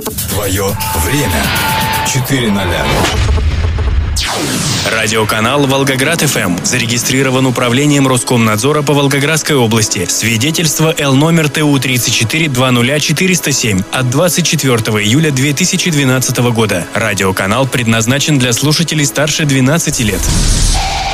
Твое время. 4:00. Радиоканал «Волгоград-ФМ» зарегистрирован управлением Роскомнадзора по Волгоградской области. Свидетельство Л номер ТУ 3420407 от 24 июля 2012 года. Радиоканал предназначен для слушателей старше 12 лет.